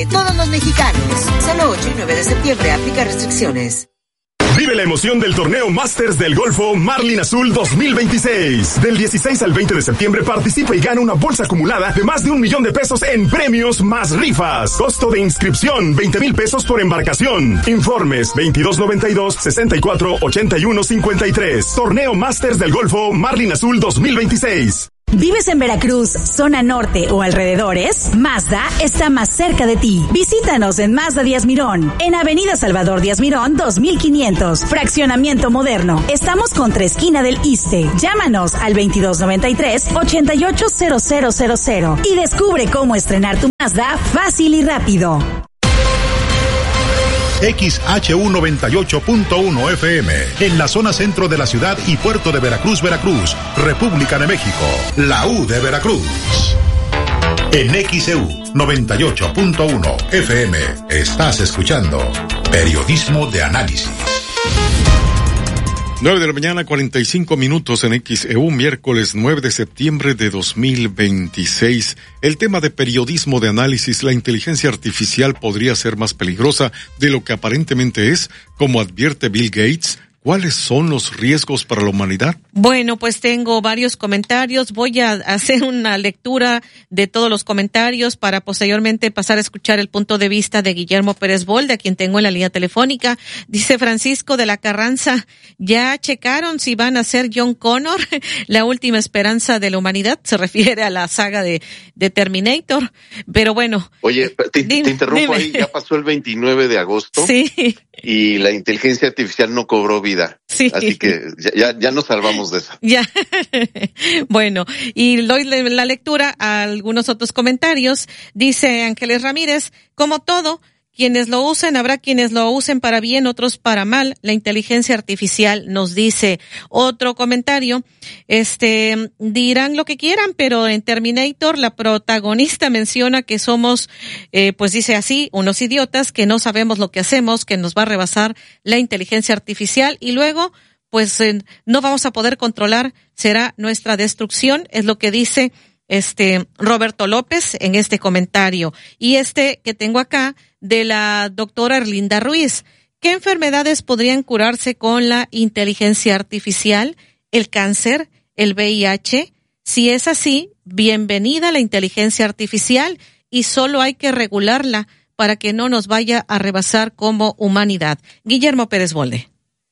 Todos los mexicanos. Solo 8 y 9 de septiembre. Aplica restricciones. Vive la emoción del torneo Masters del Golfo Marlin Azul 2026. Del 16 al 20 de septiembre participa y gana una bolsa acumulada de más de 1 millón de pesos en premios más rifas. Costo de inscripción, 20,000 pesos por embarcación. Informes, 2292-648153. Torneo Masters del Golfo Marlin Azul 2026. ¿Vives en Veracruz, zona norte o alrededores? Mazda está más cerca de ti. Visítanos en Mazda Díaz Mirón, en Avenida Salvador Díaz Mirón 2500, fraccionamiento moderno. Estamos contra esquina del Iste. Llámanos al 2293-880000 y descubre cómo estrenar tu Mazda fácil y rápido. XHU 98.1 FM, en la zona centro de la ciudad y puerto de Veracruz, República de México, la U de Veracruz. En XEU 98.1 FM, estás escuchando Periodismo de Análisis. 9 de la mañana, 45 minutos en XEU, miércoles 9 de septiembre de 2026. El tema de periodismo de análisis, la inteligencia artificial podría ser más peligrosa de lo que aparentemente es, como advierte Bill Gates. ¿Cuáles son los riesgos para la humanidad? Bueno, pues tengo varios comentarios. Voy a hacer una lectura de todos los comentarios para posteriormente pasar a escuchar el punto de vista de Guillermo Pérez Bolde, a quien tengo en la línea telefónica. Dice Francisco de la Carranza, ¿ya checaron si van a ser John Connor la última esperanza de la humanidad? Se refiere a la saga de Terminator. Pero bueno. Oye, te interrumpo ahí, ya pasó el 29 de agosto. Sí. Y la inteligencia artificial no cobró vida. Sí. Así que ya nos salvamos de eso. Ya. Bueno, y doy la lectura a algunos otros comentarios. Dice Ángeles Ramírez, como todo, quienes lo usen, habrá quienes lo usen para bien, otros para mal. La inteligencia artificial nos dice. Otro comentario, dirán lo que quieran, pero en Terminator la protagonista menciona que somos, pues dice así, unos idiotas que no sabemos lo que hacemos, que nos va a rebasar la inteligencia artificial y luego, pues no vamos a poder controlar, será nuestra destrucción, es lo que dice Roberto López en este comentario. Y que tengo acá de la doctora Erlinda Ruiz. ¿Qué enfermedades podrían curarse con la inteligencia artificial? ¿El cáncer? ¿El VIH? Si es así, bienvenida la inteligencia artificial y solo hay que regularla para que no nos vaya a rebasar como humanidad. Guillermo Pérez Bolde.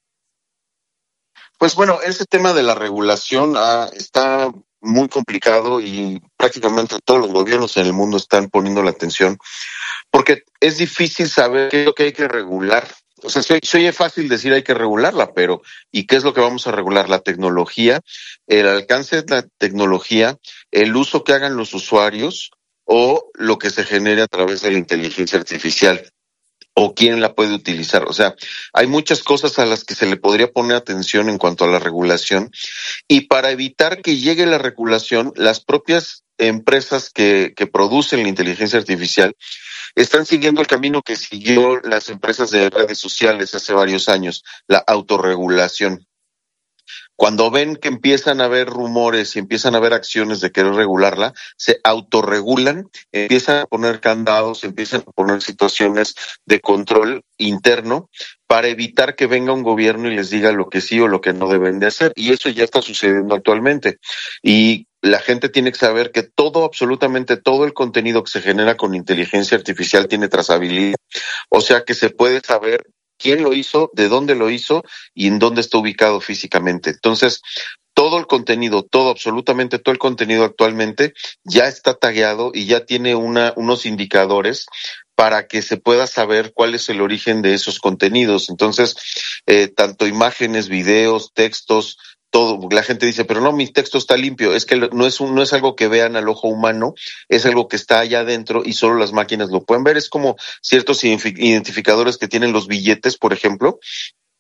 Pues bueno, ese tema de la regulación está muy complicado y prácticamente todos los gobiernos en el mundo están poniendo la atención porque es difícil saber qué es lo que hay que regular. O sea, se oye fácil decir hay que regularla, pero ¿y qué es lo que vamos a regular? La tecnología, el alcance de la tecnología, el uso que hagan los usuarios o lo que se genere a través de la inteligencia artificial. O quién la puede utilizar. O sea, hay muchas cosas a las que se le podría poner atención en cuanto a la regulación. Y para evitar que llegue la regulación, las propias empresas que producen la inteligencia artificial están siguiendo el camino que siguió las empresas de redes sociales hace varios años, la autorregulación. Cuando ven que empiezan a haber rumores y empiezan a haber acciones de querer regularla, se autorregulan, empiezan a poner candados, empiezan a poner situaciones de control interno para evitar que venga un gobierno y les diga lo que sí o lo que no deben de hacer. Y eso ya está sucediendo actualmente. Y la gente tiene que saber que absolutamente todo el contenido que se genera con inteligencia artificial tiene trazabilidad. O sea que se puede saber quién lo hizo, de dónde lo hizo y en dónde está ubicado físicamente. Entonces, absolutamente todo el contenido actualmente ya está tagueado y ya tiene unos indicadores para que se pueda saber cuál es el origen de esos contenidos. Entonces, tanto imágenes, videos, textos, todo. La gente dice, pero no, mi texto está limpio. Es que no es algo que vean al ojo humano, es algo que está allá adentro y solo las máquinas lo pueden ver. Es como ciertos identificadores que tienen los billetes, por ejemplo.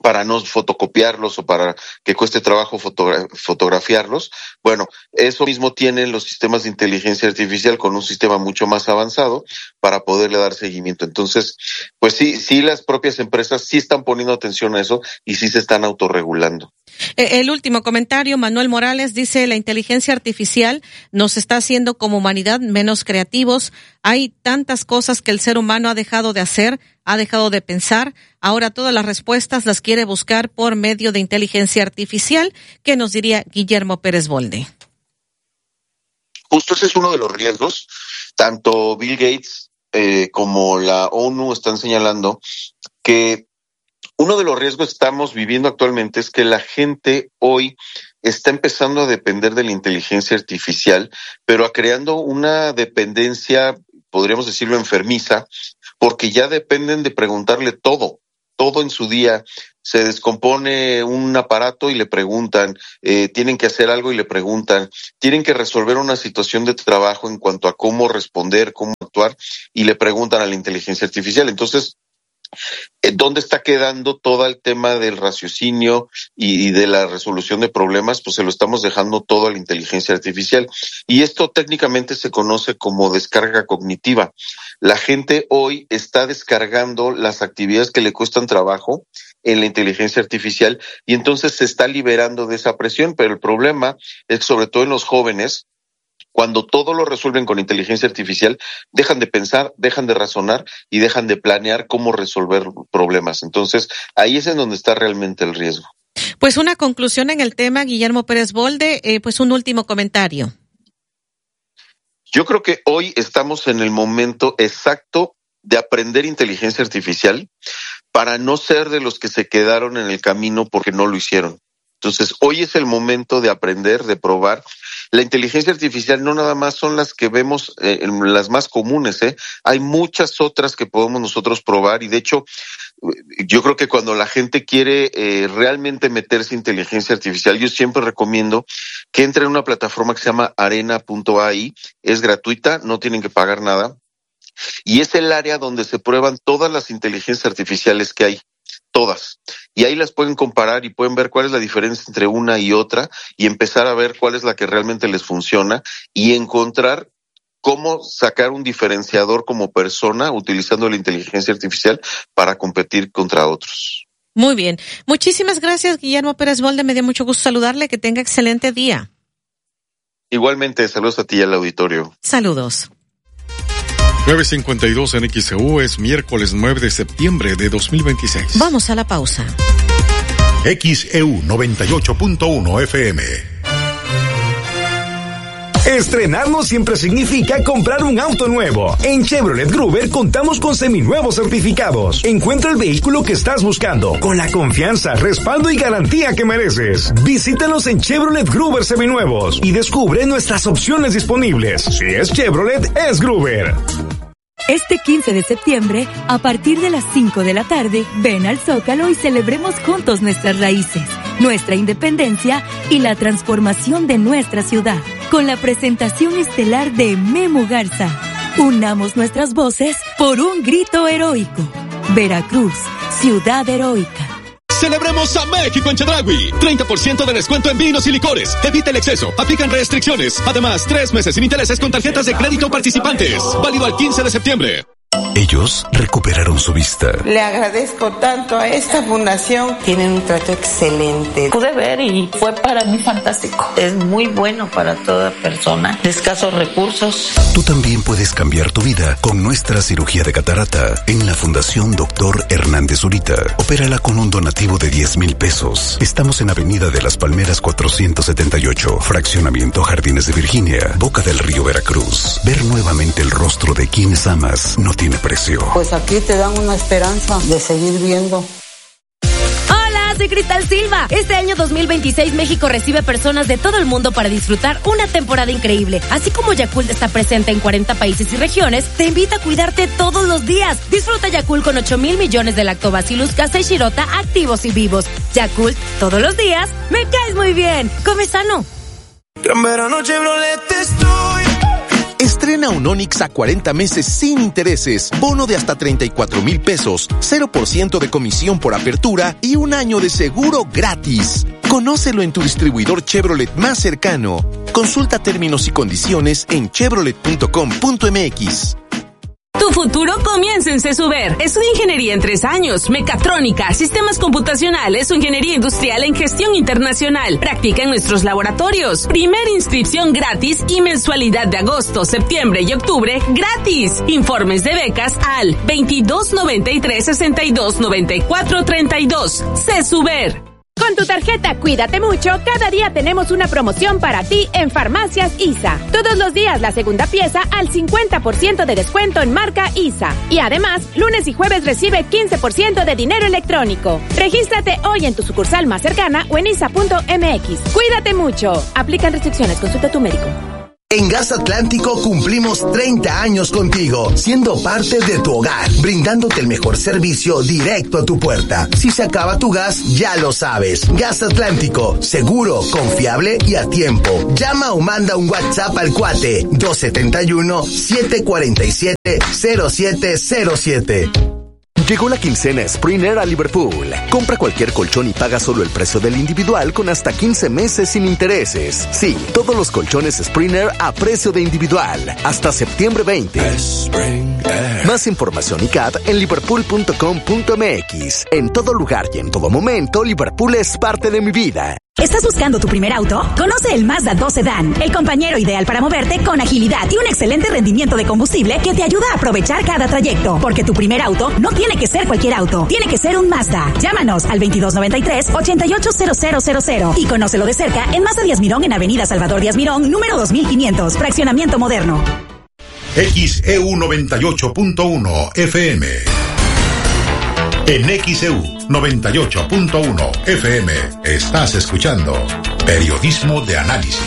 para no fotocopiarlos o para que cueste trabajo fotografiarlos. Bueno, eso mismo tienen los sistemas de inteligencia artificial con un sistema mucho más avanzado para poderle dar seguimiento. Entonces, pues sí, las propias empresas sí están poniendo atención a eso y sí se están autorregulando. El último comentario, Manuel Morales dice, la inteligencia artificial nos está haciendo como humanidad menos creativos. Hay tantas cosas que el ser humano ha dejado de hacer, ha dejado de pensar. Ahora todas las respuestas las quiere buscar por medio de inteligencia artificial. ¿Qué nos diría Guillermo Pérez Bolde? Justo ese es uno de los riesgos. Tanto Bill Gates como la ONU están señalando que uno de los riesgos que estamos viviendo actualmente es que la gente hoy está empezando a depender de la inteligencia artificial, pero creando una dependencia, podríamos decirlo, enfermiza, porque ya dependen de preguntarle todo en su día. Se descompone un aparato y le preguntan, tienen que hacer algo y le preguntan, tienen que resolver una situación de trabajo en cuanto a cómo responder, cómo actuar, y le preguntan a la inteligencia artificial. Entonces, ¿dónde está quedando todo el tema del raciocinio y de la resolución de problemas? Pues se lo estamos dejando todo a la inteligencia artificial. Y esto técnicamente se conoce como descarga cognitiva. La gente hoy está descargando las actividades que le cuestan trabajo en la inteligencia artificial y entonces se está liberando de esa presión. Pero el problema es que sobre todo en los jóvenes, cuando todo lo resuelven con inteligencia artificial, dejan de pensar, dejan de razonar y dejan de planear cómo resolver problemas. Entonces, ahí es en donde está realmente el riesgo. Pues una conclusión en el tema, Guillermo Pérez Bolde, pues un último comentario. Yo creo que hoy estamos en el momento exacto de aprender inteligencia artificial para no ser de los que se quedaron en el camino porque no lo hicieron. Entonces, hoy es el momento de aprender, de probar. La inteligencia artificial no nada más son las que vemos, las más comunes, Hay muchas otras que podemos nosotros probar y de hecho, yo creo que cuando la gente quiere realmente meterse en inteligencia artificial, yo siempre recomiendo que entre en una plataforma que se llama arena.ai, es gratuita, no tienen que pagar nada y es el área donde se prueban todas las inteligencias artificiales que hay. Todas. Y ahí las pueden comparar y pueden ver cuál es la diferencia entre una y otra y empezar a ver cuál es la que realmente les funciona y encontrar cómo sacar un diferenciador como persona utilizando la inteligencia artificial para competir contra otros. Muy bien. Muchísimas gracias, Guillermo Pérez Bolde. Me dio mucho gusto saludarle. Que tenga excelente día. Igualmente, saludos a ti y al auditorio. Saludos. 9:52 en XEU, es miércoles 9 de septiembre de 2026. Vamos a la pausa. XEU 98.1 FM. Estrenar no siempre significa comprar un auto nuevo. En Chevrolet Gruber contamos con seminuevos certificados. Encuentra el vehículo que estás buscando con la confianza, respaldo y garantía que mereces. Visítanos en Chevrolet Gruber Seminuevos y descubre nuestras opciones disponibles. Si es Chevrolet, es Gruber. Este 15 de septiembre, a partir de las 5 de la tarde, ven al Zócalo y celebremos juntos nuestras raíces, nuestra independencia y la transformación de nuestra ciudad, con la presentación estelar de Memo Garza. Unamos nuestras voces por un grito heroico. Veracruz, ciudad heroica. Celebremos a México en Chedraui. 30% de descuento en vinos y licores. Evita el exceso. Aplican restricciones. Además, 3 meses sin intereses con tarjetas de crédito participantes. Válido al 15 de septiembre. Ellos recuperaron su vista. Le agradezco tanto a esta fundación. Tienen un trato excelente. Pude ver y fue para mí fantástico. Es muy bueno para toda persona de escasos recursos. Tú también puedes cambiar tu vida con nuestra cirugía de catarata en la Fundación Dr. Hernández Zurita. Opérala con un donativo de 10,000 pesos. Estamos en Avenida de las Palmeras 478, Fraccionamiento Jardines de Virginia, Boca del Río, Veracruz. Ver nuevamente el rostro de quienes amas no tiene precio. Pues aquí te dan una esperanza de seguir viendo. Hola, soy Cristal Silva. Este año 2026 México recibe personas de todo el mundo para disfrutar una temporada increíble. Así como Yakult está presente en 40 países y regiones, te invita a cuidarte todos los días. Disfruta Yakult con 8,000 millones de Lactobacillus casei shirota activos y vivos. Yakult, todos los días, me caes muy bien. Come sano. Gran verano Chevrolet estoy Estrena un Onix a 40 meses sin intereses, bono de hasta 34,000 pesos, 0% de comisión por apertura y un año de seguro gratis. Conócelo en tu distribuidor Chevrolet más cercano. Consulta términos y condiciones en chevrolet.com.mx. Tu futuro comienza en CESUBER. Estudia ingeniería en 3 años, mecatrónica, sistemas computacionales o ingeniería industrial en gestión internacional. Practica en nuestros laboratorios. Primera inscripción gratis y mensualidad de agosto, septiembre y octubre gratis. Informes de becas al 2293-629432. CESUBER. Con tu tarjeta Cuídate Mucho, cada día tenemos una promoción para ti en Farmacias ISA. Todos los días la segunda pieza al 50% de descuento en marca ISA. Y además, lunes y jueves recibe 15% de dinero electrónico. Regístrate hoy en tu sucursal más cercana o en isa.mx. Cuídate mucho. Aplican restricciones. Consulta a tu médico. En Gas Atlántico cumplimos 30 años contigo, siendo parte de tu hogar, brindándote el mejor servicio directo a tu puerta. Si se acaba tu gas, ya lo sabes. Gas Atlántico, seguro, confiable y a tiempo. Llama o manda un WhatsApp al cuate 271-747-0707. Llegó la quincena Springer a Liverpool. Compra cualquier colchón y paga solo el precio del individual con hasta 15 meses sin intereses. Sí, todos los colchones Springer a precio de individual. Hasta septiembre 20. Más información y CAT en liverpool.com.mx. En todo lugar y en todo momento, Liverpool es parte de mi vida. ¿Estás buscando tu primer auto? Conoce el Mazda 2 Sedan, el compañero ideal para moverte con agilidad y un excelente rendimiento de combustible que te ayuda a aprovechar cada trayecto. Porque tu primer auto no tiene que ser cualquier auto, tiene que ser un Mazda. Llámanos al 2293-880000 y conócelo de cerca en Mazda Díaz Mirón en Avenida Salvador Díaz Mirón, número 2500, fraccionamiento moderno. XEU 98.1 FM. En XEU 98.1 FM estás escuchando Periodismo de Análisis.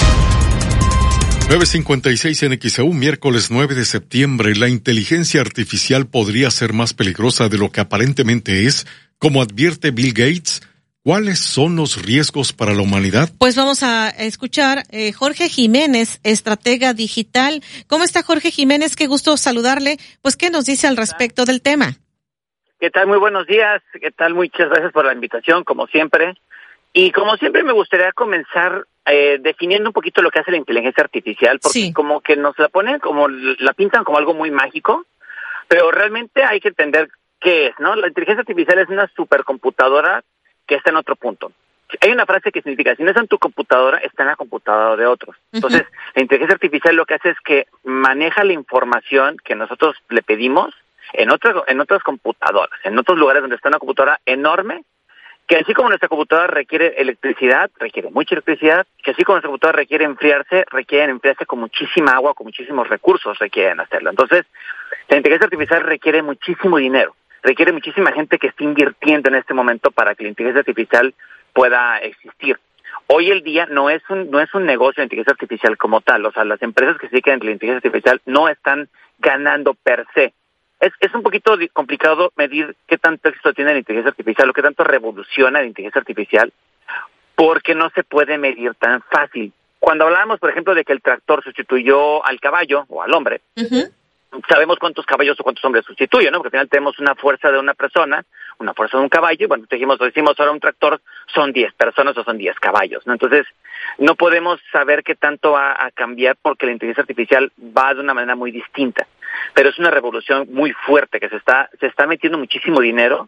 9:56 en XEU, miércoles 9 de septiembre. La inteligencia artificial podría ser más peligrosa de lo que aparentemente es, como advierte Bill Gates. ¿Cuáles son los riesgos para la humanidad? Pues vamos a escuchar Jorge Jiménez, estratega digital. ¿Cómo está Jorge Jiménez? Qué gusto saludarle. Pues, ¿qué nos dice al respecto del tema? ¿Qué tal? Muy buenos días. ¿Qué tal? Muchas gracias por la invitación, como siempre. Y como siempre me gustaría comenzar definiendo un poquito lo que hace la inteligencia artificial, porque como que nos la ponen, como la pintan como algo muy mágico, pero realmente hay que entender qué es, ¿no? La inteligencia artificial es una supercomputadora que está en otro punto. Hay una frase que significa, si no está en tu computadora, está en la computadora de otros. Entonces, la inteligencia artificial lo que hace es que maneja la información que nosotros le pedimos en otras computadoras, en otros lugares donde está una computadora enorme, que así como nuestra computadora requiere electricidad, requiere mucha electricidad, que así como nuestra computadora requieren enfriarse con muchísima agua, con muchísimos recursos requieren hacerlo. Entonces, la inteligencia artificial requiere muchísimo dinero, requiere muchísima gente que esté invirtiendo en este momento para que la inteligencia artificial pueda existir. Hoy el día no es un negocio de inteligencia artificial como tal, o sea, las empresas que se dedican a la inteligencia artificial no están ganando per se. Es un poquito complicado medir qué tanto éxito tiene la inteligencia artificial o qué tanto revoluciona la inteligencia artificial, porque no se puede medir tan fácil. Cuando hablábamos, por ejemplo, de que el tractor sustituyó al caballo o al hombre, sabemos cuántos caballos o cuántos hombres sustituye, ¿no? Porque al final tenemos una fuerza de una persona, una fuerza de un caballo, y bueno, decimos ahora un tractor son 10 personas o son 10 caballos, ¿no? Entonces, no podemos saber qué tanto va a cambiar porque la inteligencia artificial va de una manera muy distinta. Pero es una revolución muy fuerte que se está metiendo muchísimo dinero,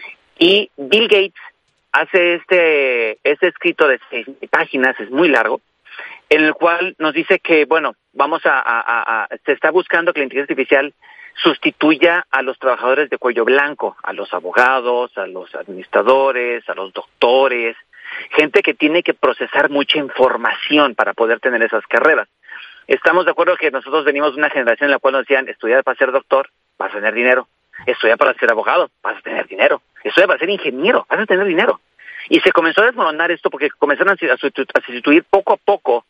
y Bill Gates hace este escrito de 6 páginas, es muy largo, en el cual nos dice que, bueno, se está buscando que la inteligencia artificial sustituya a los trabajadores de cuello blanco, a los abogados, a los administradores, a los doctores, gente que tiene que procesar mucha información para poder tener esas carreras. Estamos de acuerdo que nosotros venimos de una generación en la cual nos decían, estudiar para ser doctor, vas a tener dinero. Estudiar para ser abogado, vas a tener dinero. Estudiar para ser ingeniero, vas a tener dinero. Y se comenzó a desmoronar esto porque comenzaron a sustituir poco a poco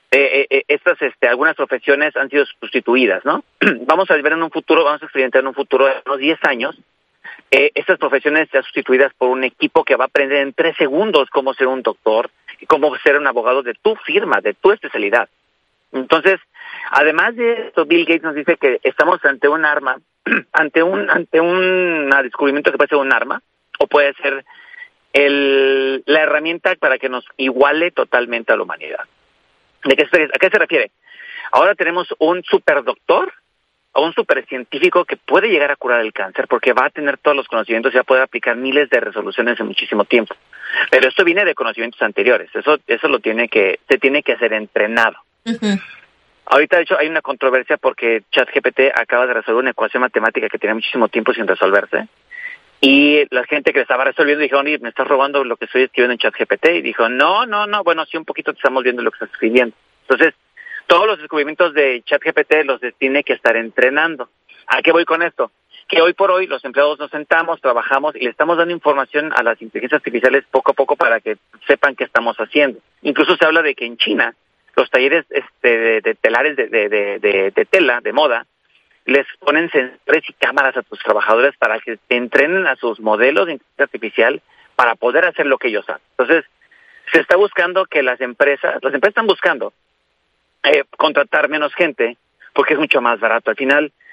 algunas profesiones han sido sustituidas, ¿no? Vamos a experimentar en un futuro de unos 10 años, estas profesiones ya sustituidas por un equipo que va a aprender en 3 segundos cómo ser un doctor y cómo ser un abogado de tu firma, de tu especialidad. Entonces, además de esto, Bill Gates nos dice que estamos ante un arma, ante un descubrimiento que puede ser un arma, o puede ser la herramienta para que nos iguale totalmente a la humanidad. ¿A qué se refiere? Ahora tenemos un superdoctor o un supercientífico que puede llegar a curar el cáncer porque va a tener todos los conocimientos y va a poder aplicar miles de resoluciones en muchísimo tiempo. Pero esto viene de conocimientos anteriores. Eso se tiene que hacer entrenado. Uh-huh. Ahorita, de hecho, hay una controversia porque ChatGPT acaba de resolver una ecuación matemática que tenía muchísimo tiempo sin resolverse. Y la gente que le estaba resolviendo dijo, oye, me estás robando lo que estoy escribiendo en ChatGPT. Y dijo, no, bueno, sí, un poquito te estamos viendo lo que estás escribiendo. Entonces, todos los descubrimientos de ChatGPT los tiene que estar entrenando. ¿A qué voy con esto? Que hoy por hoy los empleados nos sentamos, trabajamos y le estamos dando información a las inteligencias artificiales poco a poco para que sepan qué estamos haciendo. Incluso se habla de que en China, los talleres de telares de tela, de moda, les ponen sensores y cámaras a tus trabajadores para que entrenen a sus modelos de inteligencia artificial para poder hacer lo que ellos hacen. Entonces, se está buscando que las empresas están buscando contratar menos gente porque es mucho más barato. Al final,